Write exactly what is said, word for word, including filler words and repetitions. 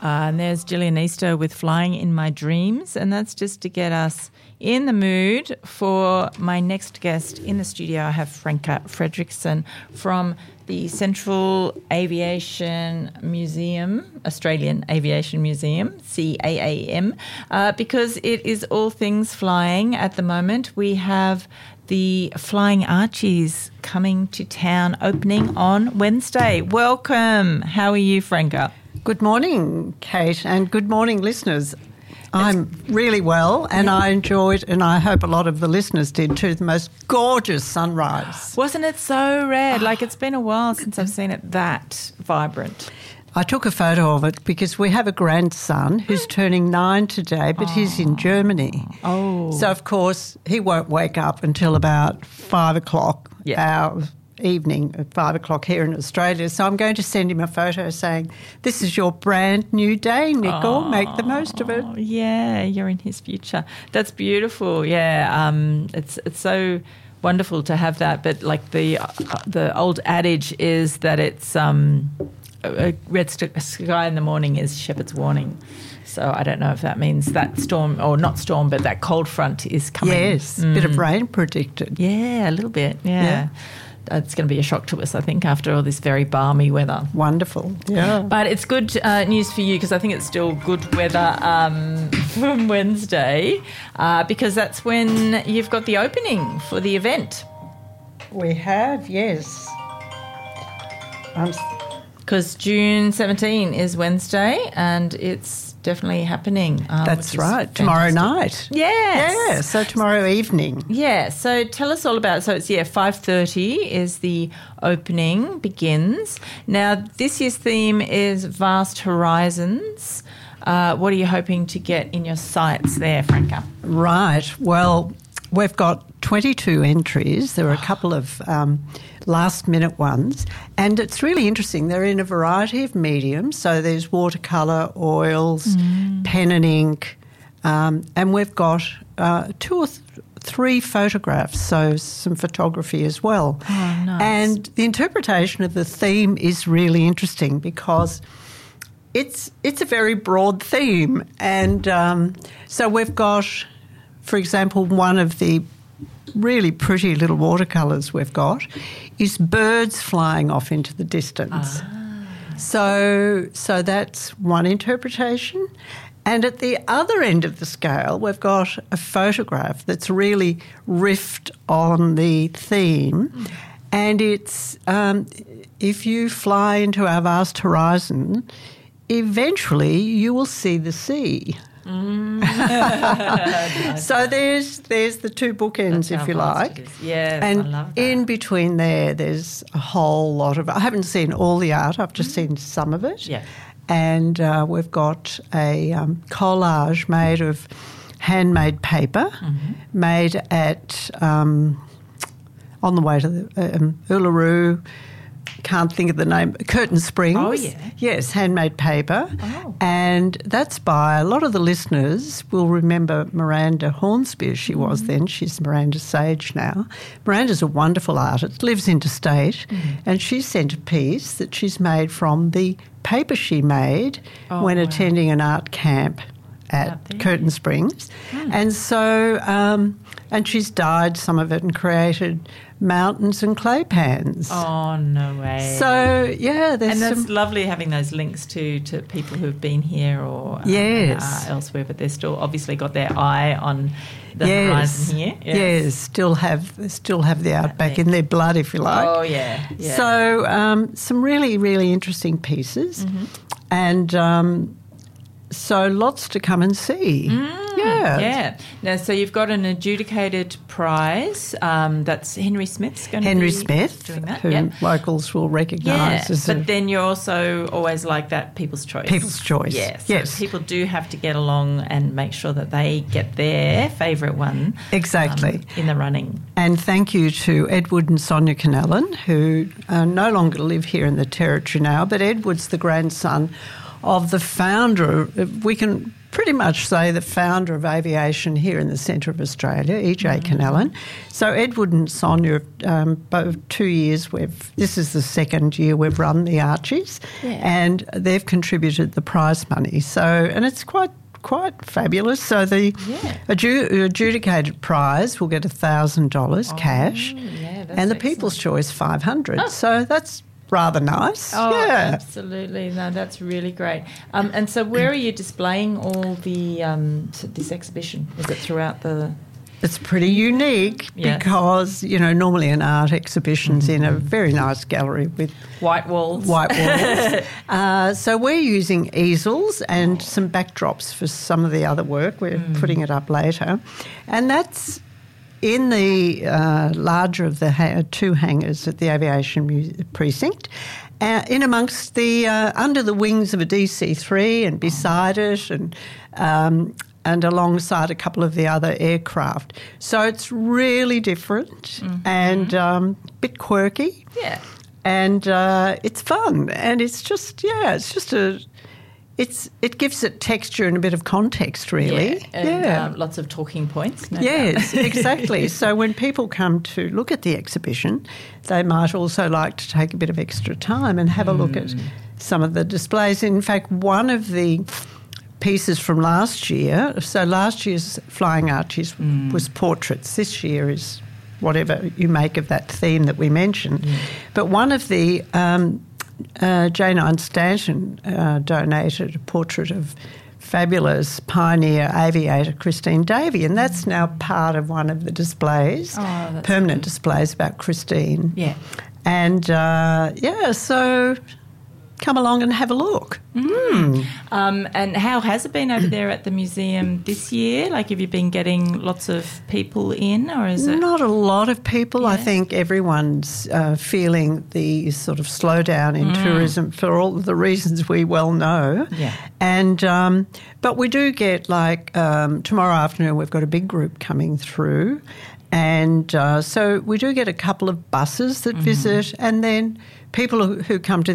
Uh, and there's Gillian Easter with Flying in My Dreams, and that's just to get us in the mood for my next guest in the studio. I have Franca Fredrickson from the Central Aviation Museum, Australian Aviation Museum, C A A M, uh, because it is all things flying at the moment. We have the Flying Archies coming to town, opening on Wednesday. Welcome. How are you, Franca? Good morning, Kate, and good morning, listeners. I'm really well, and yeah. I enjoyed, and I hope a lot of the listeners did too, the most gorgeous sunrise. Wasn't it so red? Like, it's been a while since I've seen it that vibrant. I took a photo of it because we have a grandson who's turning nine today, but oh. he's in Germany. Oh. So, of course, he won't wake up until about five o'clock yeah. our evening at five o'clock here in Australia. So I'm going to send him a photo saying, this is your brand new day, Nicole. Oh, make the most of it. Yeah, you're in his future. That's beautiful. Yeah, um, it's it's so wonderful to have that. But like the uh, the old adage is that it's um, a red st- sky in the morning is shepherd's warning. So I don't know if that means that storm, or not storm, but that cold front is coming. Yes, a mm. bit of rain predicted. Yeah, a little bit, yeah. yeah. It's going to be a shock to us, I think, after all this very balmy weather. Wonderful, yeah. But it's good uh, news for you because I think it's still good weather um, from Wednesday uh, because that's when you've got the opening for the event. We have, yes. Because June seventeenth is Wednesday and it's definitely happening. Um, That's right. Tomorrow night. Yes. Yeah, so tomorrow evening. Yeah, so tell us all about it. So it's, yeah, five thirty is the opening, begins. Now, this year's theme is Vast Horizons. Uh, what are you hoping to get in your sights there, Franca? Right. Well, we've got twenty-two entries. There are a couple of um, last-minute ones, and it's really interesting. They're in a variety of mediums. So there's watercolour, oils, mm. pen and ink, um, and we've got uh, two or th- three photographs, so some photography as well. Oh, nice. And the interpretation of the theme is really interesting because it's it's a very broad theme, and um, so we've got, for example, one of the really pretty little watercolours we've got is birds flying off into the distance. Ah. So, so that's one interpretation. And at the other end of the scale, we've got a photograph that's really riffed on the theme. Mm. And it's, um, if you fly into our vast horizon, eventually you will see the sea. Mm. So there's there's the two bookends, if you like. Yes, and I love that. In between there, there's a whole lot of. I haven't seen all the art. I've just mm. seen some of it. Yeah. And uh, we've got a um, collage made of handmade paper, mm-hmm. made at um, on the way to the um, Uluru. Can't think of the name, Curtin Springs. Oh, yeah. Yes, handmade paper. Oh. And that's by, a lot of the listeners will remember Miranda Hornsby as she mm. was then. She's Miranda Sage now. Miranda's a wonderful artist, lives interstate, mm. and she sent a piece that she's made from the paper she made oh, when wow. attending an art camp at Curtin Springs. Mm. And so, um, and she's dyed some of it and created mountains and clay pans. Oh, no way. So, yeah, there's And that's some... lovely having those links to, to people who've been here or um, yes. uh, elsewhere, but they've still obviously got their eye on the yes. horizon here. Yes. yes, still have still have the outback in their blood, if you like. Oh, yeah. yeah. So, um, some really, really interesting pieces. Mm-hmm. And um, so lots to come and see. Mm. Yeah. Yeah. Now, so you've got an adjudicated prize. Um, that's Henry Smith's going to Henry be Smith, doing that. who yep. locals will recognise yeah, as but a then you're also always like that People's Choice. People's Choice. Yeah, so yes. people do have to get along and make sure that they get their favourite one. Exactly. Um, in the running. And thank you to Edward and Sonia Canellan, who uh, no longer live here in the Territory now, but Edward's the grandson of the founder. We can pretty much say the founder of aviation here in the centre of Australia, E J mm-hmm. Canellan. So Edward and Sonia, um, both two years we've, this is the second year we've run the Archies, yeah. and they've contributed the prize money. So, and it's quite quite fabulous. So the yeah. adju- adjudicated prize will get one thousand dollars oh, cash, yeah, and the excellent. People's Choice five hundred dollars. Oh. So that's rather nice. Oh, yeah. absolutely. No, that's really great. Um, and so where are you displaying all the um, this exhibition? Is it throughout the... It's pretty unique yes. because, you know, normally an art exhibition's mm-hmm. in a very nice gallery with... White walls. White walls. uh, so we're using easels and some backdrops for some of the other work. We're mm. putting it up later. And that's in the uh, larger of the ha- two hangars at the Aviation Muse- Precinct, uh, in amongst the... Uh, under the wings of a D C three and beside it and... Um, and alongside a couple of the other aircraft. So it's really different mm-hmm. and um, a bit quirky. Yeah. And uh, it's fun. And it's just, yeah, it's just a... It's It gives it texture and a bit of context, really. Yeah, and yeah. Um, lots of talking points. No yes, exactly. So when people come to look at the exhibition, they might also like to take a bit of extra time and have mm. a look at some of the displays. In fact, one of the... pieces from last year. So last year's Flying Archies mm. was portraits. This year is whatever you make of that theme that we mentioned. Mm. But one of the, um, uh, Jane Iron Stanton uh, donated a portrait of fabulous pioneer aviator Christine Davey, and that's now part of one of the displays, oh, permanent good. displays about Christine. Yeah. And, uh, yeah, so... come along and have a look. Mm. Um, and how has it been over there at the museum this year? Like, have you been getting lots of people in, or is it... Not a lot of people. Yeah. I think everyone's uh, feeling the sort of slowdown in mm. tourism for all the reasons we well know. Yeah. And um, but we do get, like, um, tomorrow afternoon we've got a big group coming through, and uh, so we do get a couple of buses that mm. visit, and then people who, who come to